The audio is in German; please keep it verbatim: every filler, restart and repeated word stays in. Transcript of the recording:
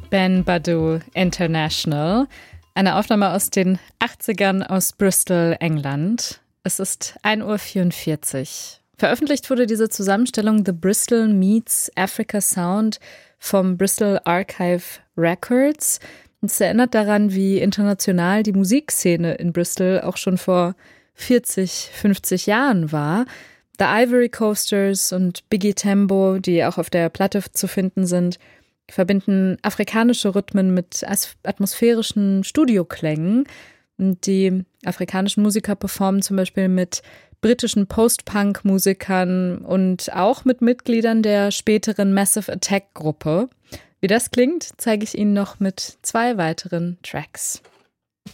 Ben Badu International. Eine Aufnahme aus den achtzigern aus Bristol, England. Es ist ein Uhr vierundvierzig. Veröffentlicht wurde diese Zusammenstellung The Bristol Meets Africa Sound vom Bristol Archive Records. Es erinnert daran, wie international die Musikszene in Bristol auch schon vor vierzig, fünfzig Jahren war. The Ivory Coasters und Biggie Tembo, die auch auf der Platte zu finden sind, verbinden afrikanische Rhythmen mit atmosphärischen Studioklängen. Und die afrikanischen Musiker performen zum Beispiel mit britischen Post-Punk-Musikern und auch mit Mitgliedern der späteren Massive Attack-Gruppe. Wie das klingt, zeige ich Ihnen noch mit zwei weiteren Tracks.